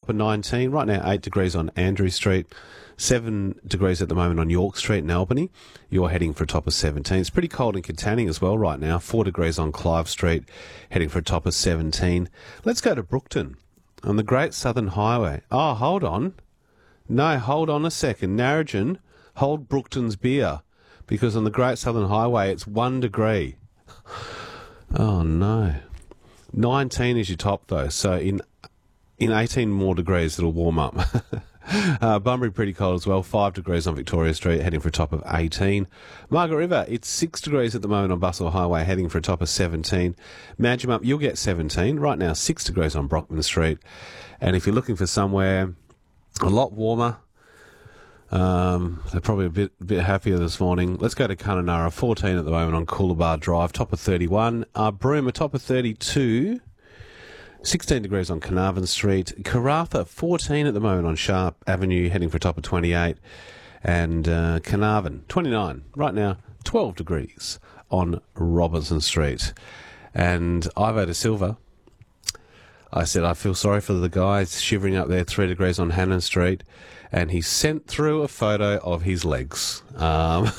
top of 19. Right now, 8 degrees on Andrew Street. 7 degrees at the moment on York Street in Albany. You're heading for a top of 17. It's pretty cold in Katanning as well right now. 4 degrees on Clive Street, heading for a top of 17. Let's go to Brookton on the Great Southern Highway. Oh, hold on. No, hold on a second. Narrogin, hold Brookton's beer, because on the Great Southern Highway it's 1 degree. Oh, no. 19 is your top, though, so in 18 more degrees it'll warm up. Bunbury pretty cold as well, 5 degrees on Victoria Street, heading for a top of 18. Margaret River, it's 6 degrees at the moment on Bustle Highway, heading for a top of 17. Manjimup, you'll get 17. Right now, 6 degrees on Brockman Street. And if you're looking for somewhere a lot warmer, they're probably a bit happier this morning. Let's go to Kununurra, 14 at the moment on Coolabah Drive, top of 31. Broome, a top of 32. 16 degrees on Carnarvon Street. Karratha, 14 at the moment on Sharp Avenue, heading for a top of 28. And Carnarvon, 29. Right now, 12 degrees on Robinson Street. And Ivo de Silva, I said, I feel sorry for the guys shivering up there, 3 degrees on Hannon Street. And he sent through a photo of his legs. And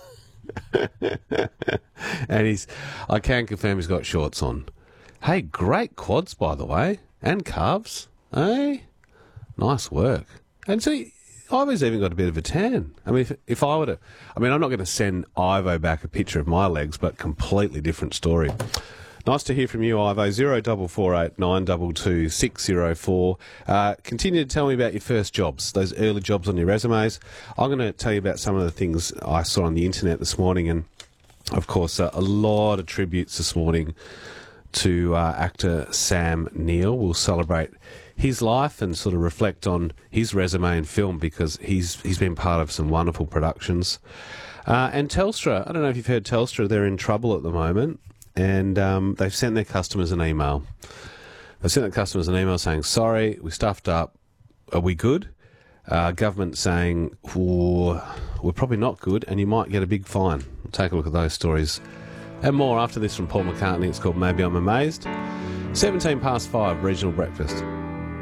I can confirm he's got shorts on. Hey, great quads, by the way, and calves, eh? Nice work. And see, Ivo's even got a bit of a tan. I mean, if I were to... I mean, I'm not going to send Ivo back a picture of my legs, but completely different story. Nice to hear from you, Ivo. 0448 922 604. Continue to tell me about your first jobs, those early jobs on your resumes. I'm going to tell you about some of the things I saw on the internet this morning, and, of course, a lot of tributes this morning to actor Sam Neill. We'll celebrate his life and sort of reflect on his resume in film, because he's been part of some wonderful productions. And Telstra, I don't know if you've heard Telstra, they're in trouble at the moment, and they've sent their customers an email. They've sent their customers an email saying, sorry, we stuffed up. Are we good? Government saying, we're probably not good, and you might get a big fine. We'll take a look at those stories and more after this from Paul McCartney. It's called Maybe I'm Amazed. 17 past 5, Regional Breakfast.